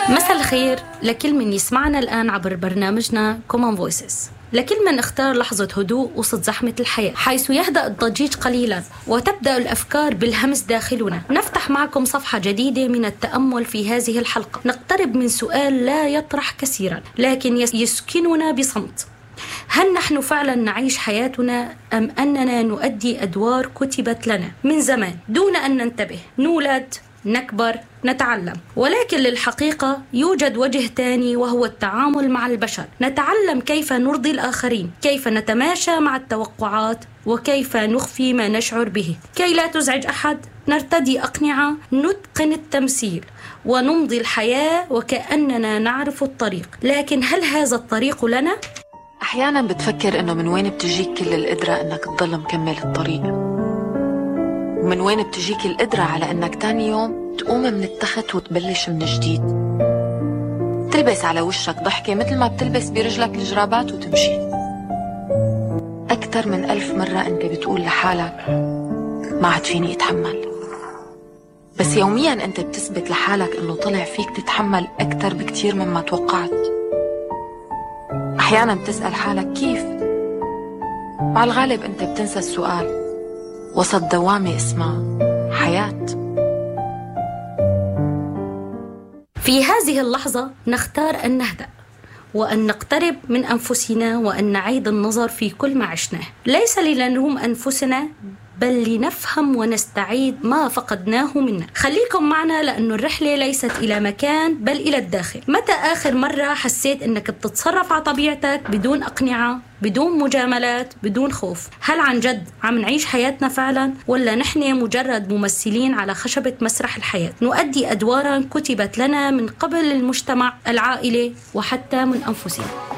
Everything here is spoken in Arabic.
مساء الخير لكل من يسمعنا الآن عبر برنامجنا Common Voices، لكل من اختار لحظة هدوء وسط زحمة الحياة، حيث يهدأ الضجيج قليلا وتبدأ الأفكار بالهمس داخلنا. نفتح معكم صفحة جديدة من التأمل في هذه الحلقة، نقترب من سؤال لا يطرح كثيرا لكن يسكننا بصمت: هل نحن فعلا نعيش حياتنا أم أننا نؤدي أدوار كتبت لنا من زمان دون أن ننتبه؟ نولد، نكبر، نتعلم، ولكن للحقيقة يوجد وجه تاني وهو التعامل مع البشر. نتعلم كيف نرضي الآخرين، كيف نتماشى مع التوقعات، وكيف نخفي ما نشعر به كي لا تزعج أحد. نرتدي أقنعة، نتقن التمثيل، ونمضي الحياة وكأننا نعرف الطريق، لكن هل هذا الطريق لنا؟ أحيانا بتفكر إنه من وين بتجيك كل القدرة إنك تضل مكمل الطريق، ومن وين بتجيك القدرة على إنك تاني يوم تقوم من التخت وتبلش من جديد، تلبس على وشك ضحكة مثل ما بتلبس برجلك الجرابات وتمشي. أكثر من 1000 مرة أنت بتقول لحالك ما عاد فيني أتحمل، بس يوميا أنت بتثبت لحالك إنه طلع فيك تتحمل أكثر بكتير مما توقعت. أحيانا بتسأل حالك كيف؟ مع الغالب أنت بتنسى السؤال وسط دوامة اسمها حياة. في هذه اللحظة نختار أن نهدأ وأن نقترب من أنفسنا وأن نعيد النظر في كل ما عشناه، ليس لنلوم أنفسنا بل لنفهم ونستعيد ما فقدناه منا. خليكم معنا لأن الرحلة ليست إلى مكان بل إلى الداخل. متى آخر مرة حسيت أنك بتتصرف على طبيعتك بدون أقنعة، بدون مجاملات، بدون خوف؟ هل عن جد عم نعيش حياتنا فعلا، ولا نحن مجرد ممثلين على خشبة مسرح الحياة نؤدي أدوارا كتبت لنا من قبل المجتمع، العائلة، وحتى من أنفسنا؟